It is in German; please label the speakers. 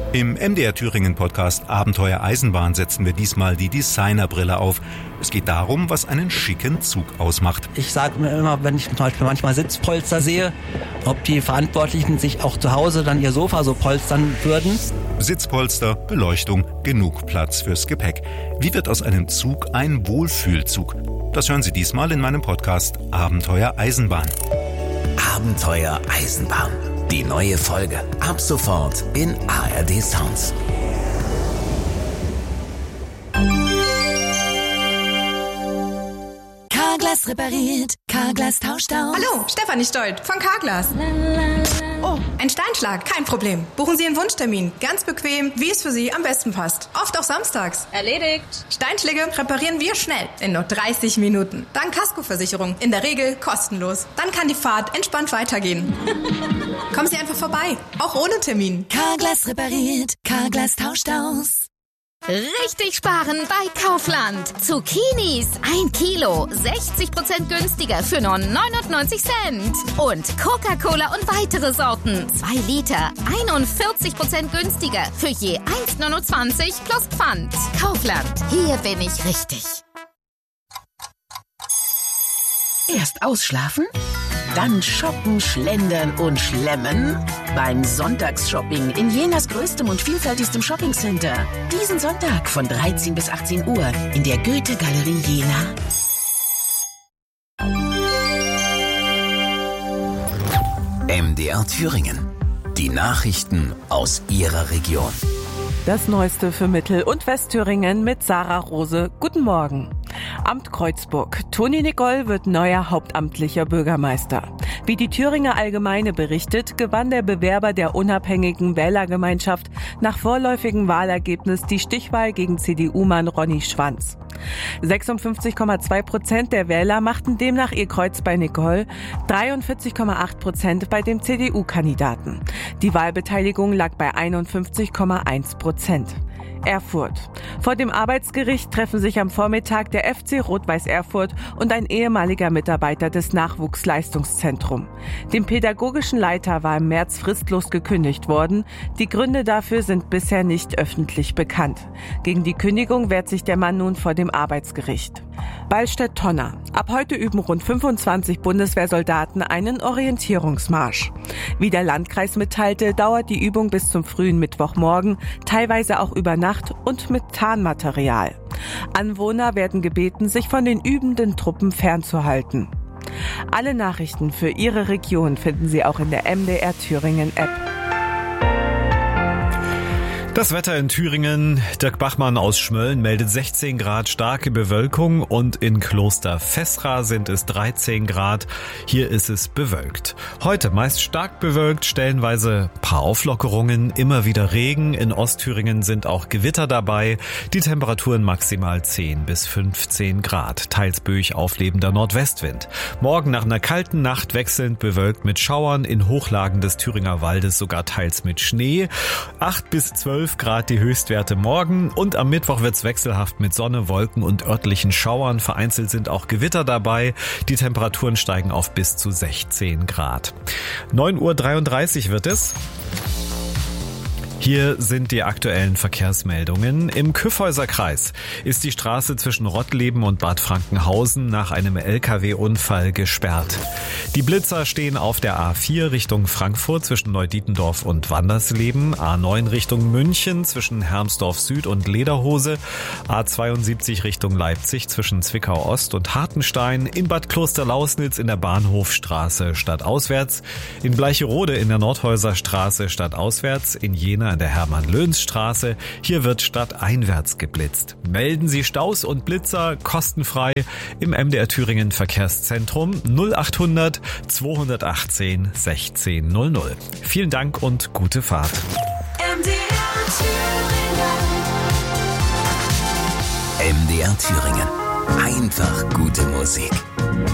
Speaker 1: Im MDR Thüringen Podcast Abenteuer Eisenbahn setzen wir diesmal die Designerbrille auf. Es geht darum, was einen schicken Zug ausmacht.
Speaker 2: Ich sage mir immer, wenn ich zum Beispiel manchmal Sitzpolster sehe, ob die Verantwortlichen sich auch zu Hause dann ihr Sofa so polstern würden.
Speaker 1: Sitzpolster, Beleuchtung, genug Platz fürs Gepäck. Wie wird aus einem Zug ein Wohlfühlzug? Das hören Sie diesmal in meinem Podcast Abenteuer Eisenbahn.
Speaker 3: Abenteuer Eisenbahn. Die neue Folge ab sofort in ARD Sounds.
Speaker 4: Carglass repariert, Carglass tauscht aus.
Speaker 5: Hallo, Stefanie Stolt von Carglass. Oh, ein Steinschlag, kein Problem. Buchen Sie einen Wunschtermin, ganz bequem, wie es für Sie am besten passt. Oft auch samstags.
Speaker 6: Erledigt.
Speaker 5: Steinschläge reparieren wir schnell, in nur 30 Minuten. Dank Kaskoversicherung, in der Regel kostenlos. Dann kann die Fahrt entspannt weitergehen. Kommen Sie einfach vorbei, auch ohne Termin.
Speaker 4: Carglass repariert, Carglass tauscht aus.
Speaker 6: Richtig sparen bei Kaufland. Zucchinis 1 Kilo, 60% günstiger für nur 99 Cent. Und Coca-Cola und weitere Sorten, 2 Liter, 41% günstiger für je 1,29 plus Pfand. Kaufland, hier bin ich richtig.
Speaker 7: Erst ausschlafen, dann shoppen, schlendern und schlemmen beim Sonntagsshopping in Jenas größtem und vielfältigstem Shoppingcenter. Diesen Sonntag von 13 bis 18 Uhr in der Goethe-Galerie Jena.
Speaker 3: MDR Thüringen. Die Nachrichten aus Ihrer Region.
Speaker 8: Das Neueste für Mittel- und Westthüringen mit Sarah Rose. Guten Morgen. Amt Kreuzburg. Toni Nicol wird neuer hauptamtlicher Bürgermeister. Wie die Thüringer Allgemeine berichtet, gewann der Bewerber der unabhängigen Wählergemeinschaft nach vorläufigem Wahlergebnis die Stichwahl gegen CDU-Mann Ronny Schwanz. 56,2% der Wähler machten demnach ihr Kreuz bei Nicol, 43,8% bei dem CDU-Kandidaten. Die Wahlbeteiligung lag bei 51,1%. Erfurt. Vor dem Arbeitsgericht treffen sich am Vormittag der FC Rot-Weiß Erfurt und ein ehemaliger Mitarbeiter des Nachwuchsleistungszentrums. Dem pädagogischen Leiter war im März fristlos gekündigt worden. Die Gründe dafür sind bisher nicht öffentlich bekannt. Gegen die Kündigung wehrt sich der Mann nun vor dem Arbeitsgericht. Ballstedt-Tonner. Ab heute üben rund 25 Bundeswehrsoldaten einen Orientierungsmarsch. Wie der Landkreis mitteilte, dauert die Übung bis zum frühen Mittwochmorgen, teilweise auch über Nacht und mit Tarnmaterial. Anwohner werden gebeten, sich von den übenden Truppen fernzuhalten. Alle Nachrichten für Ihre Region finden Sie auch in der MDR Thüringen App.
Speaker 9: Das Wetter in Thüringen. Dirk Bachmann aus Schmölln meldet 16 Grad starke Bewölkung und in Kloster Fessra sind es 13 Grad. Hier ist es bewölkt. Heute meist stark bewölkt, stellenweise paar Auflockerungen, immer wieder Regen. In Ostthüringen sind auch Gewitter dabei. Die Temperaturen maximal 10 bis 15 Grad. Teils böig auflebender Nordwestwind. Morgen nach einer kalten Nacht wechselnd bewölkt mit Schauern. In Hochlagen des Thüringer Waldes sogar teils mit Schnee. 8 bis 12 Grad die Höchstwerte morgen und am Mittwoch wird's wechselhaft mit Sonne, Wolken und örtlichen Schauern. Vereinzelt sind auch Gewitter dabei. Die Temperaturen steigen auf bis zu 16 Grad. 9:33 Uhr wird es. Hier sind die aktuellen Verkehrsmeldungen. Im Kyffhäuser Kreis ist die Straße zwischen Rottleben und Bad Frankenhausen nach einem LKW-Unfall gesperrt. Die Blitzer stehen auf der A4 Richtung Frankfurt zwischen Neudietendorf und Wandersleben, A9 Richtung München zwischen Hermsdorf Süd und Lederhose, A72 Richtung Leipzig zwischen Zwickau Ost und Hartenstein, in Bad Klosterlausnitz in der Bahnhofstraße stadtauswärts, in Bleicherode in der Nordhäuser Straße stadtauswärts, in Jena in der Hermann-Löns-Straße. Hier wird stadteinwärts geblitzt. Melden Sie Staus und Blitzer kostenfrei im MDR Thüringen Verkehrszentrum 0800 218 1600. Vielen Dank und gute Fahrt.
Speaker 3: MDR Thüringen. Einfach gute Musik.